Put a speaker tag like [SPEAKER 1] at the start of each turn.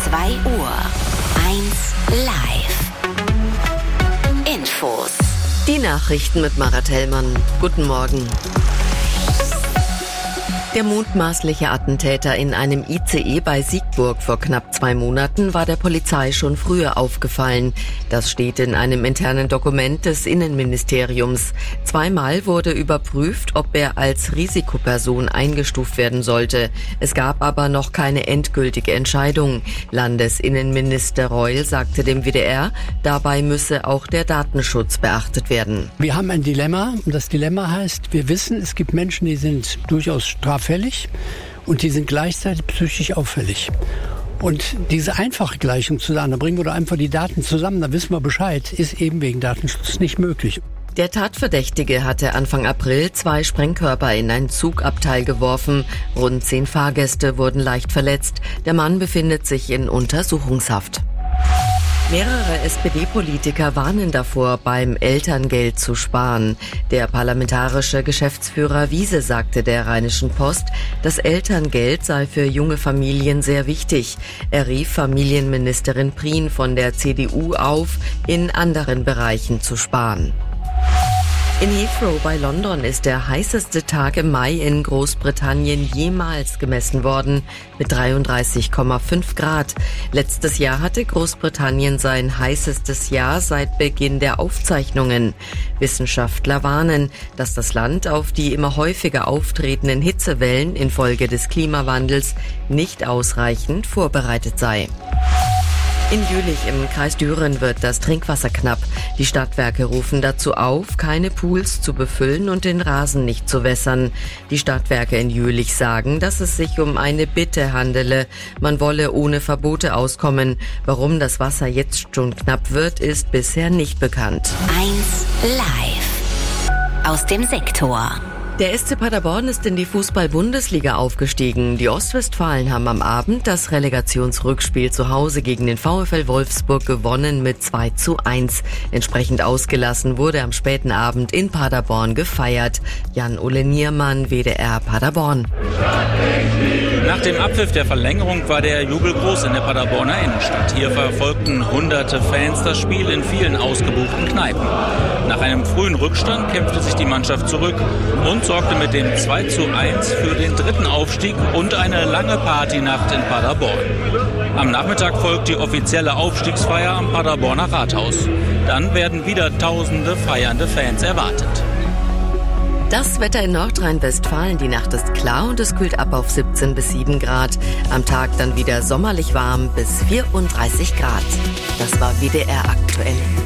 [SPEAKER 1] 2 Uhr. 1 Live. Infos.
[SPEAKER 2] Die Nachrichten mit Marat Hellmann. Guten Morgen. Der mutmaßliche Attentäter in einem ICE bei Siegburg vor knapp 2 Monaten war der Polizei schon früher aufgefallen. Das steht in einem internen Dokument des Innenministeriums. 2-mal wurde überprüft, ob er als Risikoperson eingestuft werden sollte. Es gab aber noch keine endgültige Entscheidung. Landesinnenminister Reul sagte dem WDR, dabei müsse auch der Datenschutz beachtet werden.
[SPEAKER 3] Wir haben ein Dilemma und das Dilemma heißt, wir wissen, es gibt Menschen, die sind durchaus straffällig und die sind gleichzeitig psychisch auffällig. Und diese einfache Gleichung zu sagen, da bringen wir doch einfach die Daten zusammen, da wissen wir Bescheid, ist eben wegen Datenschutz nicht möglich.
[SPEAKER 2] Der Tatverdächtige hatte Anfang April 2 Sprengkörper in ein Zugabteil geworfen. Rund 10 Fahrgäste wurden leicht verletzt. Der Mann befindet sich in Untersuchungshaft. Mehrere SPD-Politiker warnen davor, beim Elterngeld zu sparen. Der parlamentarische Geschäftsführer Wiese sagte der Rheinischen Post, das Elterngeld sei für junge Familien sehr wichtig. Er rief Familienministerin Prien von der CDU auf, in anderen Bereichen zu sparen. In Heathrow bei London ist der heißeste Tag im Mai in Großbritannien jemals gemessen worden, mit 33,5 Grad. Letztes Jahr hatte Großbritannien sein heißestes Jahr seit Beginn der Aufzeichnungen. Wissenschaftler warnen, dass das Land auf die immer häufiger auftretenden Hitzewellen infolge des Klimawandels nicht ausreichend vorbereitet sei. In Jülich im Kreis Düren wird das Trinkwasser knapp. Die Stadtwerke rufen dazu auf, keine Pools zu befüllen und den Rasen nicht zu wässern. Die Stadtwerke in Jülich sagen, dass es sich um eine Bitte handele. Man wolle ohne Verbote auskommen. Warum das Wasser jetzt schon knapp wird, ist bisher nicht bekannt.
[SPEAKER 1] 1 Live. Aus dem Sektor.
[SPEAKER 2] Der SC Paderborn ist in die Fußball-Bundesliga aufgestiegen. Die Ostwestfalen haben am Abend das Relegationsrückspiel zu Hause gegen den VfL Wolfsburg gewonnen mit 2:1. Entsprechend ausgelassen wurde am späten Abend in Paderborn gefeiert. Jan-Ole Niermann, WDR Paderborn.
[SPEAKER 4] Nach dem Abpfiff der Verlängerung war der Jubel groß in der Paderborner Innenstadt. Hier verfolgten hunderte Fans das Spiel in vielen ausgebuchten Kneipen. Nach einem frühen Rückstand kämpfte sich die Mannschaft zurück und sorgte mit dem 2:1 für den 3. Aufstieg und eine lange Partynacht in Paderborn. Am Nachmittag folgt die offizielle Aufstiegsfeier am Paderborner Rathaus. Dann werden wieder tausende feiernde Fans erwartet.
[SPEAKER 2] Das Wetter in Nordrhein-Westfalen, die Nacht ist klar und es kühlt ab auf 17 bis 7 Grad. Am Tag dann wieder sommerlich warm bis 34 Grad. Das war WDR aktuell.